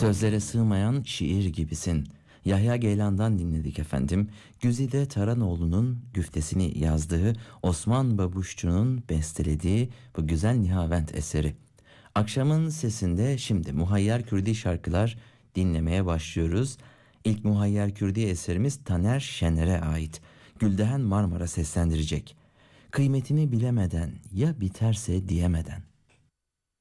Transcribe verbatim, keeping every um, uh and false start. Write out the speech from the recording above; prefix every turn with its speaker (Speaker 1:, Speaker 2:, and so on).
Speaker 1: Sözlere sığmayan şiir gibisin. Yahya Geylan'dan dinledik efendim. Güzide Taranoğlu'nun güftesini yazdığı, Osman Babuşçu'nun bestelediği bu güzel Nihavent eseri. Akşamın sesinde şimdi Muhayyer Kürdi şarkılar dinlemeye başlıyoruz. İlk Muhayyer Kürdi eserimiz Taner Şener'e ait. Gülden Marmara seslendirecek. Kıymetini bilemeden, ya biterse diyemeden.